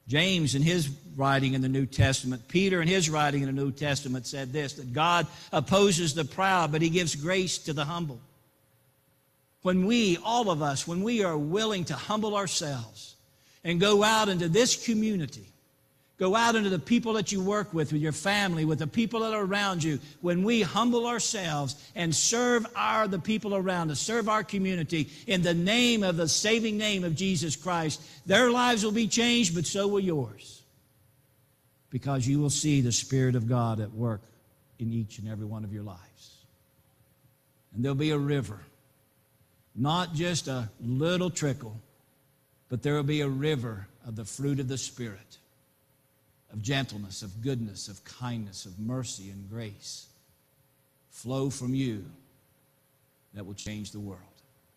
James, in his writing in the New Testament, Peter, in his writing in the New Testament, said this, that God opposes the proud, but he gives grace to the humble. When we, all of us, when we are willing to humble ourselves and go out into this community, go out into the people that you work with your family, with the people that are around you, when we humble ourselves and serve the people around us, serve our community in the name of the saving name of Jesus Christ, their lives will be changed, but so will yours. Because you will see the Spirit of God at work in each and every one of your lives. And there'll be a river, not just a little trickle, but there will be a river of the fruit of the Spirit, of gentleness, of goodness, of kindness, of mercy and grace flow from you that will change the world.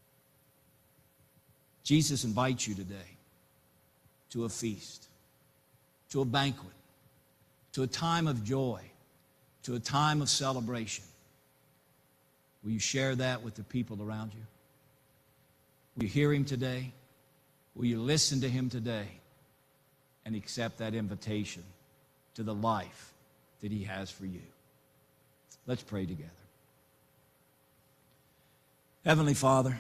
Jesus invites you today to a feast, to a banquet, to a time of joy, to a time of celebration. Will you share that with the people around you? Will you hear him today? Will you listen to him today and accept that invitation to the life that he has for you? Let's pray together. Heavenly Father,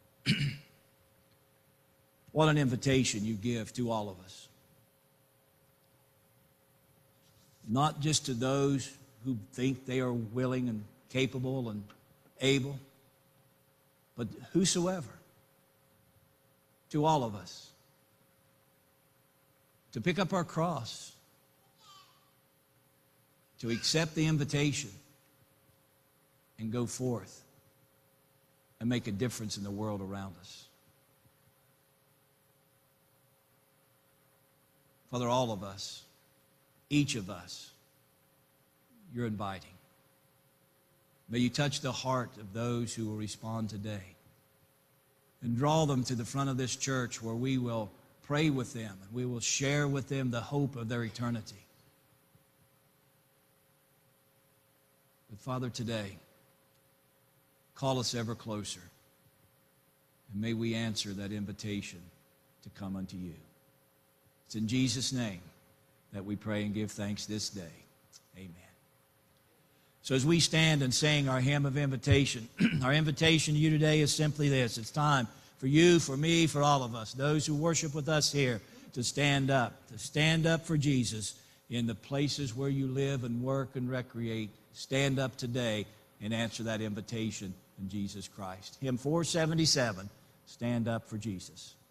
what an invitation you give to all of us. Not just to those who think they are willing and capable and able, but whosoever, to all of us, to pick up our cross, to accept the invitation and go forth and make a difference in the world around us. Father, all of us, each of us, you're inviting. May you touch the heart of those who will respond today and draw them to the front of this church where we will pray with them and we will share with them the hope of their eternity. But Father, today, call us ever closer, and may we answer that invitation to come unto you. It's in Jesus' name that we pray and give thanks this day. Amen. So as we stand and sing our hymn of invitation, our invitation to you today is simply this. It's time for you, for me, for all of us, those who worship with us here, to stand up for Jesus in the places where you live and work and recreate. Stand up today and answer that invitation in Jesus Christ. Hymn 477, Stand Up for Jesus.